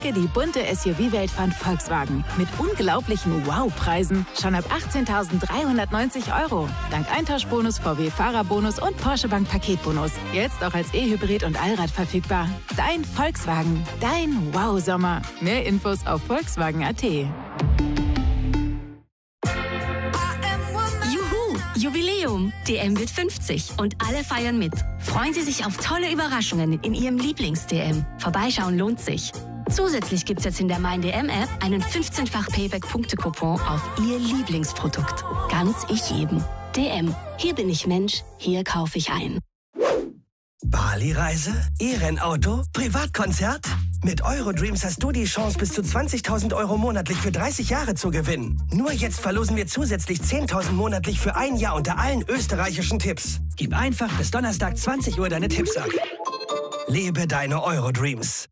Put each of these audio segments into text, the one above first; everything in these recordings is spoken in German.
Die bunte SUV-Welt von Volkswagen. Mit unglaublichen Wow-Preisen. Schon ab 18.390 €. Dank Eintauschbonus, VW-Fahrerbonus und Porsche Bank Paketbonus. Jetzt auch als E-Hybrid und Allrad verfügbar. Dein Volkswagen. Dein Wow-Sommer. Mehr Infos auf Volkswagen.at. Juhu! Jubiläum! DM wird 50 und alle feiern mit. Freuen Sie sich auf tolle Überraschungen in Ihrem Lieblings-DM. Vorbeischauen lohnt sich. Zusätzlich gibt's jetzt in der Mein-DM-App einen 15-fach Payback-Punkte-Coupon auf Ihr Lieblingsprodukt. Ganz ich jedem. DM. Hier bin ich Mensch, hier kaufe ich ein. Bali-Reise? E-Rennauto? Privatkonzert? Mit Eurodreams hast du die Chance, bis zu 20.000 € monatlich für 30 Jahre zu gewinnen. Nur jetzt verlosen wir zusätzlich 10.000 monatlich für ein Jahr unter allen österreichischen Tipps. Gib einfach bis Donnerstag 20 Uhr deine Tipps ab. Lebe deine Eurodreams.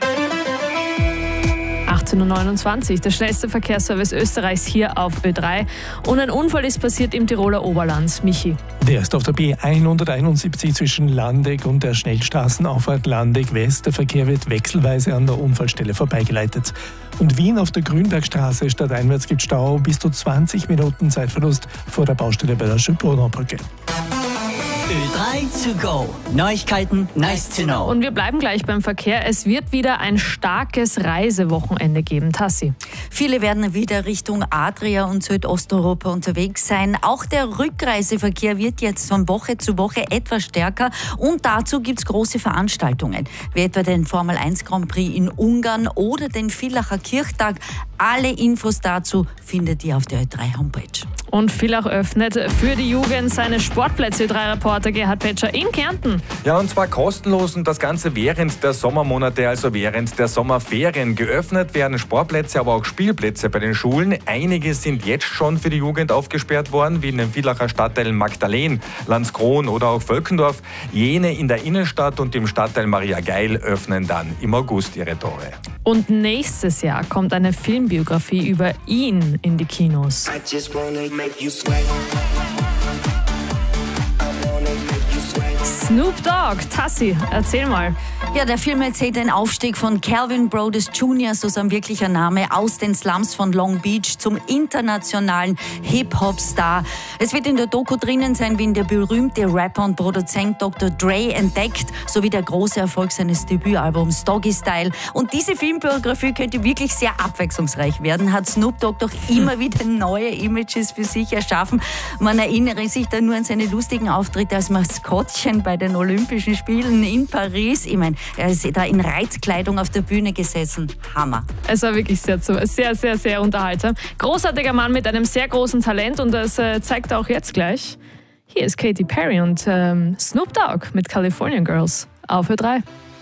18.29 Uhr, der schnellste Verkehrsservice Österreichs hier auf Ö3. Und ein Unfall ist passiert im Tiroler Oberland. Michi. Der ist auf der B171 zwischen Landeck und der Schnellstraßenauffahrt Landeck West. Der Verkehr wird wechselweise an der Unfallstelle vorbeigeleitet. Und Wien auf der Grünbergstraße stadteinwärts gibt Stau bis zu 20 Minuten Zeitverlust vor der Baustelle bei der Schönbrunner-Brücke. Ö3 to go. Neuigkeiten, nice to know. Und wir bleiben gleich beim Verkehr. Es wird wieder ein starkes Reisewochenende geben. Tassi. Viele werden wieder Richtung Adria und Südosteuropa unterwegs sein. Auch der Rückreiseverkehr wird jetzt von Woche zu Woche etwas stärker. Und dazu gibt es große Veranstaltungen, wie etwa den Formel 1 Grand Prix in Ungarn oder den Villacher Kirchtag. Alle Infos dazu findet ihr auf der Ö3 Homepage. Und Villach öffnet für die Jugend seine Sportplätze. Ö3-Reporter Gerhard Petscher in Kärnten. Ja, und zwar kostenlos und das Ganze während der Sommermonate, also während der Sommerferien. Geöffnet werden Sportplätze, aber auch Spielplätze bei den Schulen. Einige sind jetzt schon für die Jugend aufgesperrt worden, wie in den Villacher Stadtteilen Magdalen, Landskron oder auch Völkendorf. Jene in der Innenstadt und im Stadtteil Maria Geil öffnen dann im August ihre Tore. Und nächstes Jahr kommt eine Filmbiografie über ihn in die Kinos. Snoop Dogg, Tassi, erzähl mal. Ja, der Film erzählt den Aufstieg von Calvin Brodus Jr., so sein wirklicher Name, aus den Slums von Long Beach zum internationalen Hip-Hop-Star. Es wird in der Doku drinnen sein, wie ihn der berühmte Rapper und Produzent Dr. Dre entdeckt, sowie der große Erfolg seines Debütalbums Doggy Style. Und diese Filmbiografie könnte wirklich sehr abwechslungsreich werden, hat Snoop Dogg doch immer wieder neue Images für sich erschaffen. Man erinnere sich da nur an seine lustigen Auftritte als Maskottchen bei den Olympischen Spielen in Paris. Ich meine, er ist da in Reitkleidung auf der Bühne gesessen. Hammer. Es war wirklich sehr unterhaltsam. Großartiger Mann mit einem sehr großen Talent und das zeigt er auch jetzt gleich. Hier ist Katy Perry und Snoop Dogg mit Californian Girls auf Ö3.